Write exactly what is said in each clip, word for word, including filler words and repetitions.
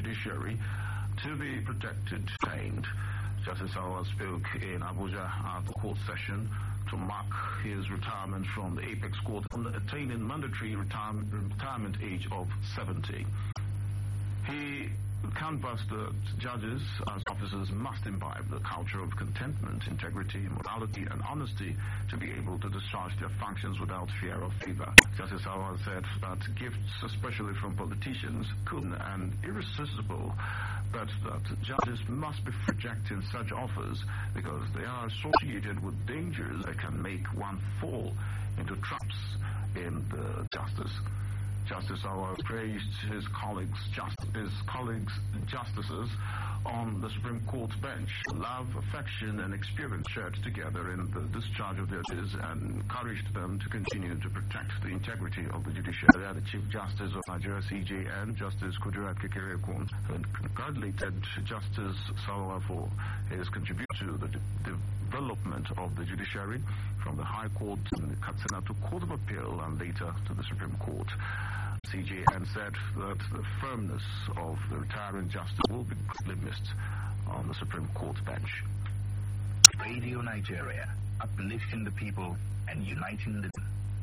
judiciary to be protected, trained. Justice Sawal spoke in Abuja at the court session to mark his retirement from the Apex Court on attaining mandatory retirement, retirement age of seventy. He canvassed the judges as officers must imbibe the culture of contentment, integrity, morality, and honesty to be able to discharge their functions without fear or favor. Justice Sawal said that gifts, especially from politicians, could and irresistible, but that judges must be rejecting such offers because they are associated with dangers that can make one fall into traps in the justice. Justice Sawal praised his colleagues, just, his colleagues justices on the Supreme Court bench. Love, affection, and experience shared together in the discharge of their duties and encouraged them to continue to protect the integrity of the judiciary. The Chief Justice of Nigeria, C J N, Justice Kudirat Kekereekun, congratulated Justice Sawal for his contribution to the de development of the judiciary from the High Court in Katsina to Court of Appeal and later to the Supreme Court. C J N said that the firmness of the retiring justice will be greatly missed on the Supreme Court bench. Radio Nigeria, uplifting the people and uniting the...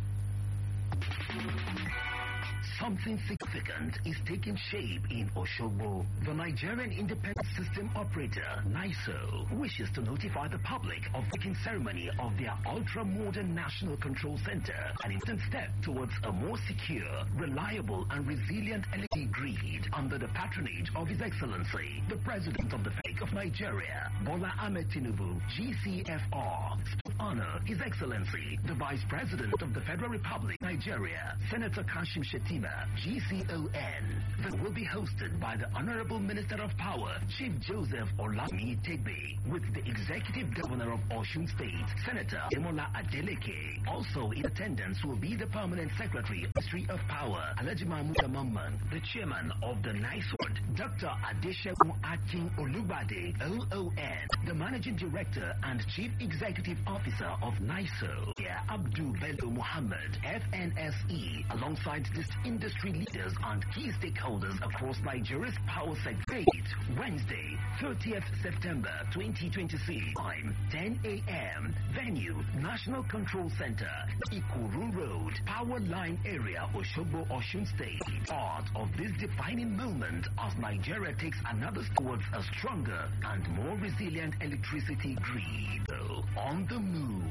Something significant is taking shape in Osogbo. The Nigerian Independent System Operator, NISO, wishes to notify the public of the making ceremony of their ultra-modern National Control Center, an important step towards a more secure, reliable, and resilient electricity grid under the patronage of His Excellency, the President of the Republic of Nigeria, Bola Ahmed Tinubu, G C F R. To honor His Excellency, the Vice President of the Federal Republic of Nigeria, Senator Kashim Shettima, G C O N. That will be hosted by the Honorable Minister of Power, Chief Joseph Olami Tegbe, with the Executive Governor of Osun State, Senator Demola Adeleke. Also in attendance will be the Permanent Secretary of the Ministry of Power, Alhaji Mahmoud Mamman, the Chairman of the NISWOD, Doctor Adeshegun Akin Olubade, O O N, the Managing Director and Chief Executive Officer of NISO, Abdul Bello Muhammad, F N S E, alongside this industry leaders and key stakeholders across Nigeria's power sector. Date, Wednesday, thirtieth September twenty twenty-six. Time, ten A M Venue, National Control Center, Ikuru Road, Power Line Area, Osogbo, Osun State. Part of this defining moment as Nigeria takes another step towards a stronger and more resilient electricity grid. On the move.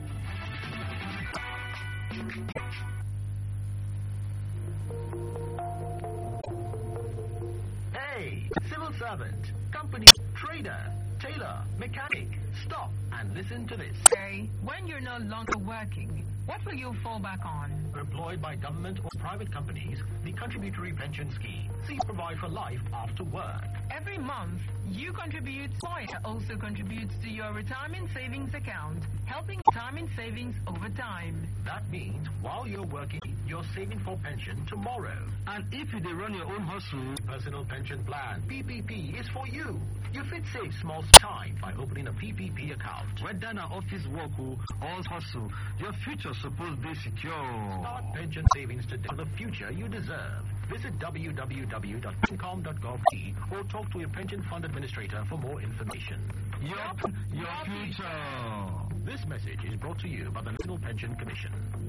Hey, civil servant, company, trader, tailor, mechanic, stop and listen to this. Hey, when you're no longer working, what will you fall back on? Employed by government or private companies, the Contributory Pension Scheme seeks to provide for life after work. Every month, you contribute. Employer also contributes to your retirement savings account, helping retirement savings over time. That means while you're working, you're saving for pension tomorrow. And if you dey run your own hustle, Personal Pension Plan, P P P, is for you. You fit save small time by opening a P P P account. whether na office work or hustle, your future supposed be secure. Start pension savings today for the future you deserve. Visit w w w dot pencom dot gov or talk to your pension fund administrator for more information. Yup, your future. This message is brought to you by the National Pension Commission.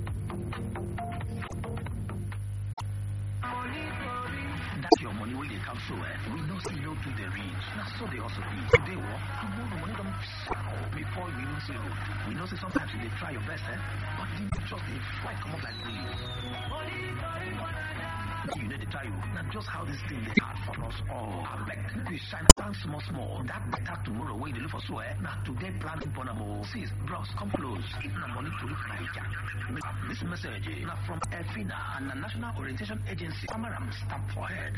That's your money where they come so eh? We know see you to the reach. Now so they also be. Today what? Tomorrow money don't sound before you even say no. We know say sometimes you try your best eh? But you just they fly come up like we. You know the tell you. Now just how this thing is hard for us all. I beg we shine down small small. That better tomorrow where they look for so eh? Now today planning for them. Sis, bros, come close. If na money to look for Naija. This message is now from EFINA and the National Orientation Agency. Amaram stamp for head.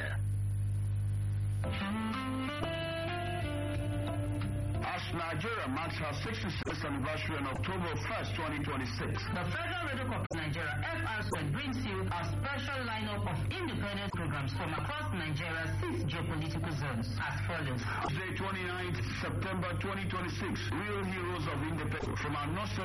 As Nigeria marks her sixty-sixth anniversary on October first, twenty twenty-six, the Federal Radio Corporation Nigeria F R C brings you a special lineup of independent programs from across Nigeria's six geopolitical zones as follows. Tuesday, twenty-ninth September twenty twenty-six, Real Heroes of Independence from our North